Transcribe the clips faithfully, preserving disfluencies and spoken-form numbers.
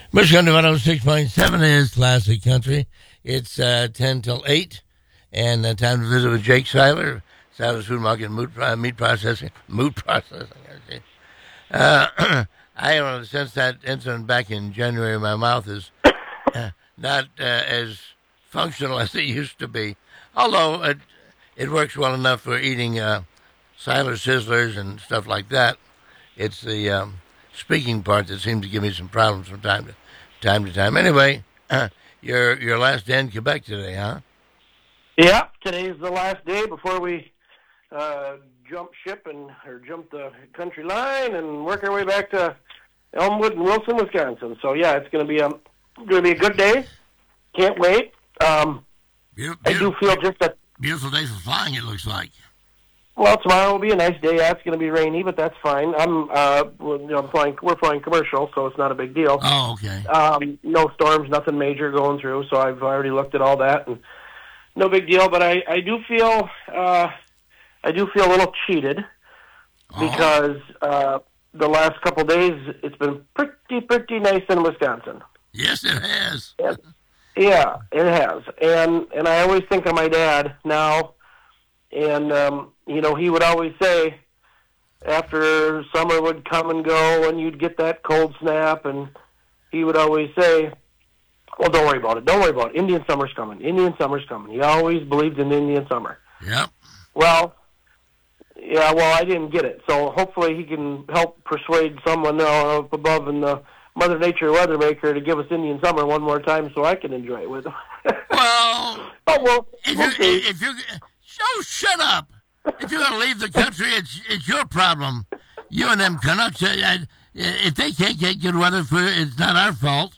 Bush Country one oh six point seven is Classic Country. It's uh, ten till eight, and uh, time to visit with Jake Seiler, Seiler's Food Market and Meat, uh, meat Processing. Meat Processing, I see. Uh, I don't know, since that incident back in January, my mouth is uh, not uh, as functional as it used to be, although it, it works well enough for eating uh, Seiler Sizzlers and stuff like that. It's the um, speaking part that seems to give me some problems from time to time. To time. Anyway, uh, your your last day in Quebec today, huh? Yeah, today's the last day before we uh, jump ship and or jump the country line and work our way back to Elmwood and Wilson, Wisconsin. So yeah, it's going to be a going to be a good day. Can't wait. Um, beautiful, I do feel just a beautiful day for flying. It looks like. Well, tomorrow will be a nice day. Yeah, it's going to be rainy, but that's fine. I'm, uh, you know, I'm flying. We're flying commercial, so it's not a big deal. Oh, okay. Um, no storms, nothing major going through. So I've already looked at all that, and no big deal. But I, I do feel, uh, I do feel a little cheated because uh, the last couple of days it's been pretty, pretty nice in Wisconsin. Yes, it has. And, yeah, it has. And and I always think of my dad now. And, um, you know, he would always say after summer would come and go and you'd get that cold snap, and he would always say, well, don't worry about it. Don't worry about it. Indian summer's coming. Indian summer's coming. He always believed in Indian summer. Yep. Well, yeah, well, I didn't get it. So hopefully he can help persuade someone uh, up above in the Mother Nature weather maker to give us Indian summer one more time so I can enjoy it with him. Well, but we'll, if we'll you, see. if you, oh, shut up. If you're going to leave the country, it's it's your problem. You and them Canucks, uh, if they can't get good weather, for it's not our fault.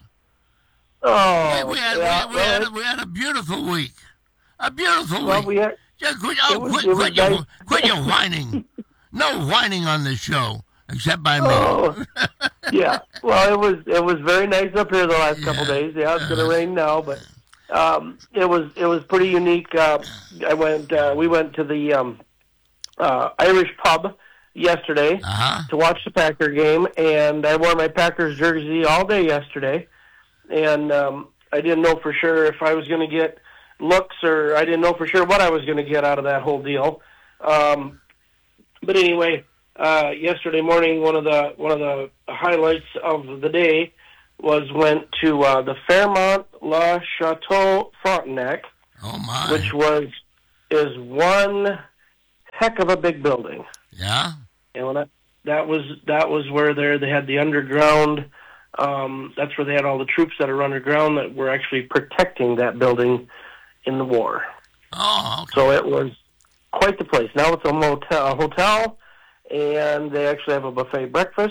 Oh, we, we, had, yeah, we, we, well, had, we had a beautiful week. A beautiful well, week. we had, Just quit, oh, was, quit, quit, nice. your, quit your whining. No whining on this show, except by me. Oh, yeah. Well, it was it was very nice up here the last Yeah. couple of days. Yeah, it's going to rain now, but um, it was it was pretty unique. Uh, I went. Uh, we went to the um, uh, Irish pub yesterday Uh-huh. to watch the Packer game, and I wore my Packers jersey all day yesterday, and um, I didn't know for sure if I was going to get looks, or I didn't know for sure what I was going to get out of that whole deal. Um, but anyway, uh, yesterday morning, one of the one of the highlights of the day was went to uh, the Fairmont Le Chateau Frontenac, Oh, my. which was is one heck of a big building. Yeah? And when I, that was that was where they they had the underground. Um, that's where they had all the troops that are underground that were actually protecting that building in the war. Oh, okay. So it was quite the place. Now it's a motel, a hotel, and they actually have a buffet breakfast.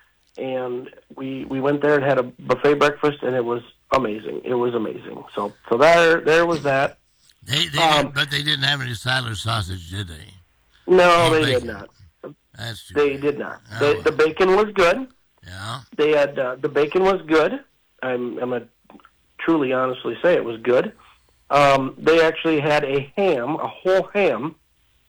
And we we went there and had a buffet breakfast, and it was amazing. It was amazing. So so there there was that. They, they Um, didn't, but they didn't have any Siler sausage, did they? No, Oh, they bacon. did not. That's true. They did not. Oh, They, well. the bacon was good. Yeah? They had uh, the bacon was good. I'm I'm gonna truly honestly say it was good. Um, they actually had a ham, a whole ham,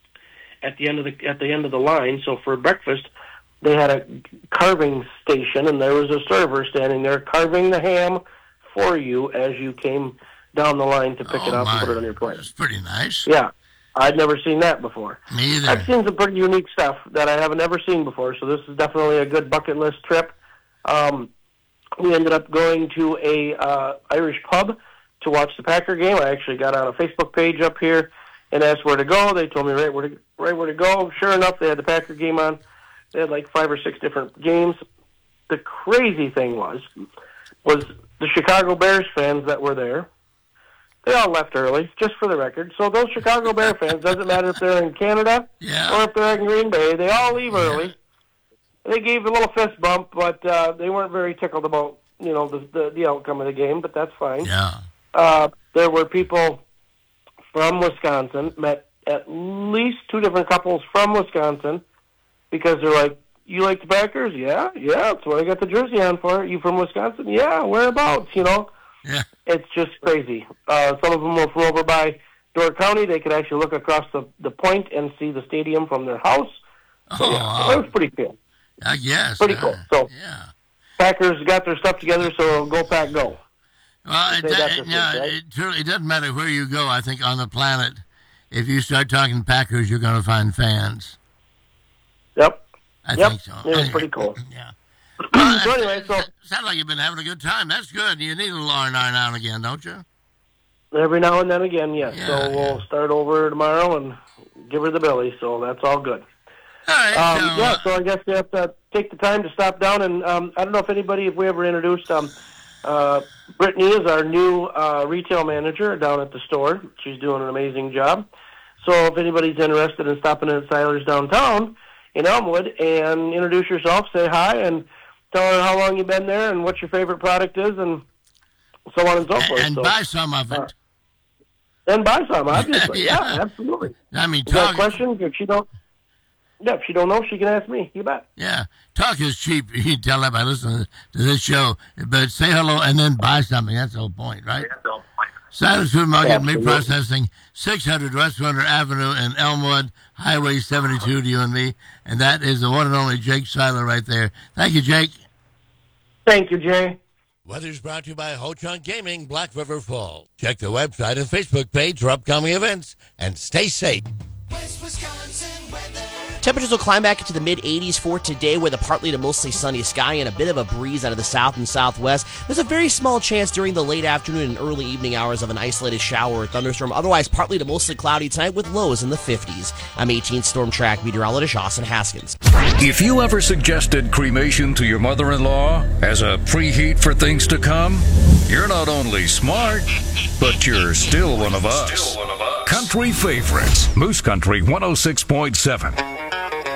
at the end of the at the end of the line. So for breakfast, they had a carving station, and there was a server standing there carving the ham for you as you came down the line to pick oh, it up my. and put it on your plate. That's pretty nice. Yeah, I'd never seen that before. Me either. I've seen some pretty unique stuff that I haven't ever seen before, so this is definitely a good bucket list trip. Um, we ended up going to a uh, Irish pub to watch the Packer game. I actually got on a Facebook page up here and asked where to go. They told me right where to right where to go. Sure enough, they had the Packer game on. They had like five or six different games. The crazy thing was, was the Chicago Bears fans that were there. They all left early, just for the record. So those Chicago Bear fans, doesn't matter if they're in Canada Yeah. or if they're in Green Bay, they all leave early. They gave a little fist bump, but uh, they weren't very tickled about, you know, the, the the outcome of the game. But that's fine. Yeah. Uh, there were people from Wisconsin, met at least two different couples from Wisconsin, because they're like, you like the Packers? Yeah, yeah, that's what I got the jersey on for. You from Wisconsin? Yeah, whereabouts, you know? Yeah. It's just crazy. Uh, some of them were from over by Door County. They could actually look across the, the point and see the stadium from their house. So, Oh, yeah, wow. it was pretty cool. I guess. Pretty uh, cool. So, yeah. Packers got their stuff together, so go Pack, go. Well, it, Say that it, this no, week, right? it, truly, it doesn't matter where you go, I think, on the planet. If you start talking Packers, you're going to find fans. Yep. I yep. think so. It was Anyway, pretty cool. Yeah. So anyway, so Sounds like you've been having a good time. That's good. You need a little R and R now and again, don't you? every now and then again, yes. Yeah, so we'll yeah. start over tomorrow and give her the Billy, so that's all good. All right. Um, so, yeah, uh, so I guess you have to take the time to stop down, and um, I don't know if anybody, if we ever introduced, um, uh, Brittany is our new uh, retail manager down at the store. She's doing an amazing job. So if anybody's interested in stopping in at Siler's downtown in Elmwood and introduce yourself, say hi, and tell her how long you've been there and what your favorite product is, and so on and so forth. and so, buy some of it. uh, and buy some, obviously. Yeah. yeah. absolutely. I mean, If you got talk. questions, if she don't, yeah, if she don't know, she can ask me. You bet. Yeah, talk is cheap. You can tell that by listening to this show. But say hello and then buy something. That's the whole point, right? Siler's Food Market, Meat Absolutely. Processing, six hundred West Winter Avenue in Elmwood, Highway seventy-two to you and me. And that is the one and only Jake Siler right there. Thank you, Jake. Thank you, Jay. Weather's brought to you by Ho Chunk Gaming, Black River Falls. Check the website and Facebook page for upcoming events, and stay safe. West Wisconsin weather. Temperatures will climb back into the mid eighties for today with a partly to mostly sunny sky and a bit of a breeze out of the south and southwest. There's a very small chance during the late afternoon and early evening hours of an isolated shower or thunderstorm. Otherwise, partly to mostly cloudy tonight with lows in the fifties. I'm eighteenth Storm Track meteorologist Austin Haskins. If you ever suggested cremation to your mother-in-law as a preheat for things to come, you're not only smart, but you're still one of us. Country favorites. Moose Country one oh six point seven.